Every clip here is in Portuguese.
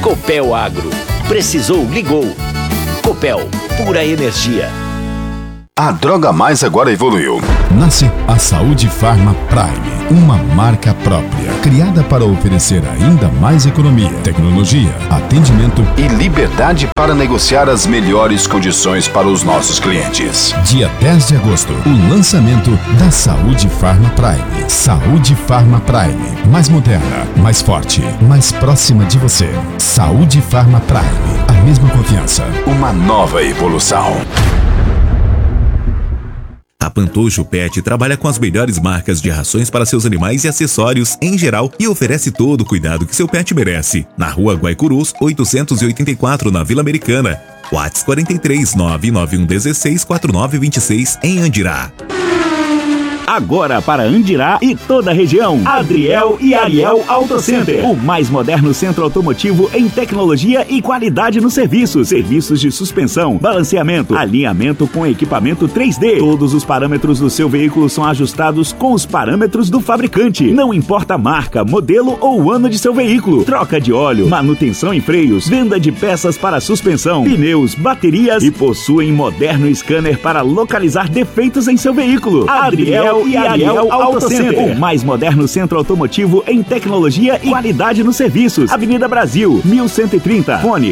Copel Agro. Precisou, ligou. Copel, pura energia. A Droga Mais agora evoluiu. Nasce a Saúde Farma Prime, uma marca própria, criada para oferecer ainda mais economia, tecnologia, atendimento e liberdade para negociar as melhores condições para os nossos clientes. Dia 10 de agosto, o lançamento da Saúde Farma Prime. Saúde Farma Prime, mais moderna, mais forte, mais próxima de você. Saúde Farma Prime, a mesma confiança. Uma nova evolução. A Pantojo Pet trabalha com as melhores marcas de rações para seus animais e acessórios em geral e oferece todo o cuidado que seu pet merece. Na Rua Guaicurus, 884, na Vila Americana. WhatsApp 43 99116 4926 em Andirá. Agora para Andirá e toda a região, Adriel e Ariel Auto Center, o mais moderno centro automotivo em tecnologia e qualidade no serviço. Serviços de suspensão, balanceamento, alinhamento com equipamento 3D. Todos os parâmetros do seu veículo são ajustados com os parâmetros do fabricante. Não importa a marca, modelo ou ano de seu veículo. Troca de óleo, manutenção em freios, venda de peças para suspensão, pneus, baterias e possuem moderno scanner para localizar defeitos em seu veículo. Adriel e Ariel Auto Center, o mais moderno centro automotivo em tecnologia e qualidade nos serviços. Avenida Brasil, 1130, fone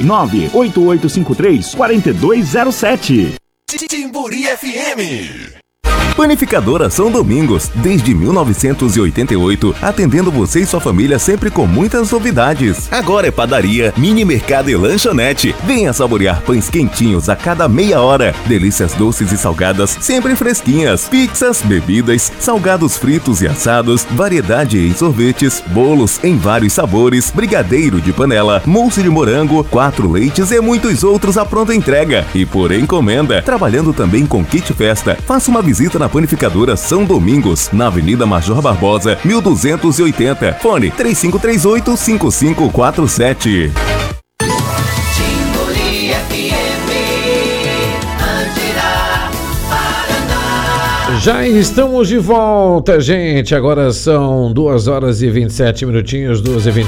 98853-4207. Timburi FM. Panificadora São Domingos, desde 1988, atendendo você e sua família sempre com muitas novidades. Agora é padaria, mini mercado e lanchonete. Venha saborear pães quentinhos a cada meia hora. Delícias doces e salgadas, sempre fresquinhas. Pizzas, bebidas, salgados fritos e assados, variedade em sorvetes, bolos em vários sabores, brigadeiro de panela, mousse de morango, 4 leites e muitos outros à pronta entrega. E por encomenda, trabalhando também com kit festa. Faça uma visita na Panificadora São Domingos, na Avenida Major Barbosa, 1280. Fone 3538-5547. Já estamos de volta, gente. Agora são 2 horas e 27 minutinhos,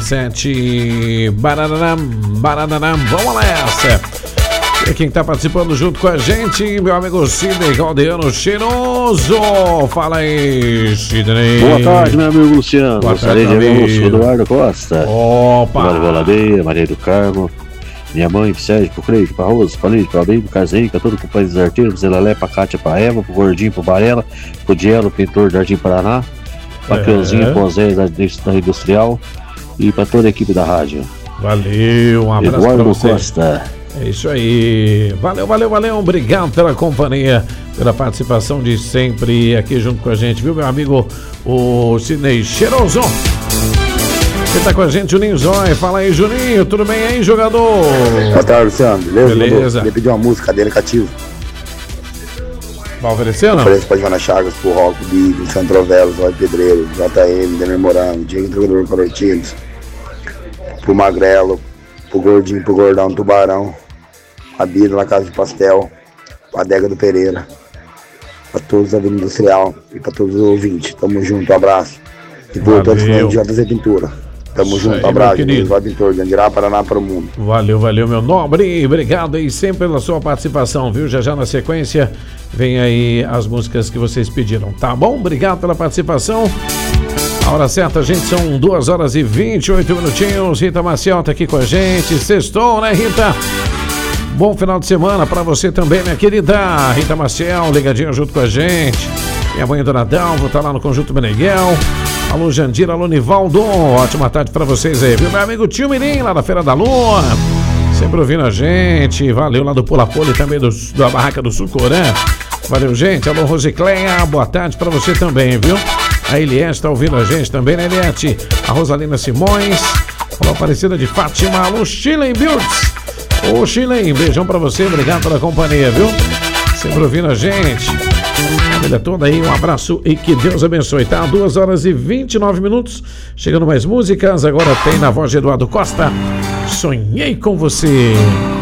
2h27. Barananam. Vamos nessa. E quem está participando junto com a gente, meu amigo Sidney Caldeano Cheiroso. Fala aí, Sidney. Boa tarde, meu amigo Luciano. Gostaria de ver o Eduardo Costa. Opa! Valadeia, Maria do Carmo, minha mãe, pro Sérgio, pro Cleide, pra Rosa, pra Lídia, pra Bem, pro Carzenca, todo o companheiro dos arteiros, pro Zelelé, pra Cátia, pra Eva, pro Gordinho, pro Barela, pro Dielo, pintor do Jardim Paraná, pra Creuzinho, pro Zé da Industrial e pra toda a equipe da rádio. Valeu, um abraço Eduardo pra você. Costa. É isso aí. Valeu. Obrigado pela companhia, pela participação de sempre aqui junto com a gente, viu, meu amigo, o Sidney Cheiroso. Você tá com a gente, Juninho Zói. Fala aí, Juninho. Tudo bem aí, jogador? Boa tarde, Luciano. Beleza. Ele pediu uma música dele, cativo. Vai oferecer, não? Oferece pra Joana Chagas, pro Roco, Big, Santo Trovelo, Zói Pedreiro, JM, Demer Morango, Diego Entregador Coletidos, pro Magrelo, pro Gordinho, pro Gordão, Tubarão, a Bida na Casa de Pastel, a Adega do Pereira, pra todos da Vila Industrial e pra todos os ouvintes. Tamo junto, abraço. E por todos os fãs de JZ Pintura. Tamo Isso junto, aí, abraço. querido. Pintor, de Andirá, Paraná, para o mundo. Valeu, meu nobre. Obrigado aí sempre pela sua participação, viu? Já na sequência vem aí as músicas que vocês pediram, tá bom? Obrigado pela participação. A hora certa, gente, são 2 horas e 28 minutinhos. Rita Maciel tá aqui com a gente. Sextou, né, Rita? Bom final de semana pra você também, minha querida Rita Maciel, ligadinha junto com a gente. Minha mãe, Dona Dalva, tá lá no Conjunto Meneghel. Alô, Jandira, alô, Nivaldo. Ótima tarde pra vocês aí, viu? Meu amigo Tio Mirim, lá da Feira da Lua. Sempre ouvindo a gente. Valeu, lá do Pula Pula e também da Barraca do Sucorã. Valeu, gente. Alô, Rosicleia. Boa tarde pra você também, viu? A Eliette tá ouvindo a gente também, né, Eliette? A Rosalina Simões. Alô, Aparecida de Fátima. Alô, Chilen Builds. Ô, Chilen, beijão pra você. Obrigado pela companhia, viu? Sempre ouvindo a gente. Família toda aí, um abraço e que Deus abençoe, tá? 2 horas e 29 minutos. Chegando mais músicas. Agora tem na voz de Eduardo Costa. Sonhei com você.